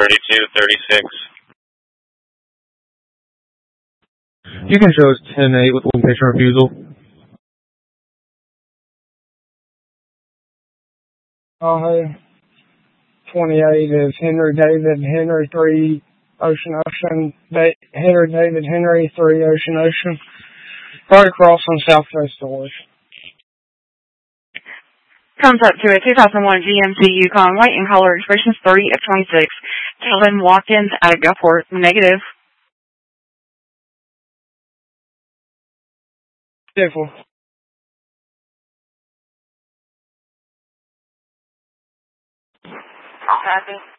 3236. You can show us 10-8 with location refusal. Tahoe 28 is Henry David Henry 3 Ocean. Henry David Henry 3 Ocean. Right across on Southwest Doors. Comes up to a 2001 GMC Yukon white in color, expressions 30 of 26. Calvin Watkins out of Gulfport, negative. Beautiful. Happy.